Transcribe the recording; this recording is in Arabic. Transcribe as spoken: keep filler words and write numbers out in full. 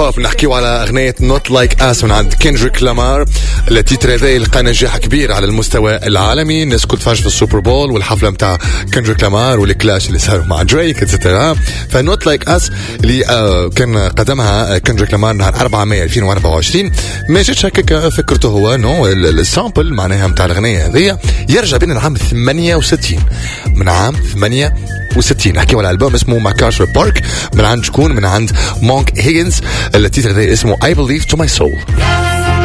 هوب نحكيو على أغنية Not Like Us من عند كيندريك لامار. التيتر هذا لقى نجاح كبير على المستوى العالمي، الناس كنت تفرج في السوبر بول والحفلة متاع كيندريك لامار والكلاش اللي صاروا مع دريك اتسترا. فنوت لايك اس اللي آه كان قدمها كيندريك لامار نهار أربعة مايو ألفين وأربعة وعشرين ما جاتش هكاك فكرته هو نو السامبل معناها متاع الأغنية هذه يرجع بين العام ثمانية وستين. من عام ثمانية وستين نحكيو على ألبوم اسمه ماكارثر بارك من عند شكون؟ من عند مونك هيجنز. التيتر هذا اسمه I Believe to My Soul.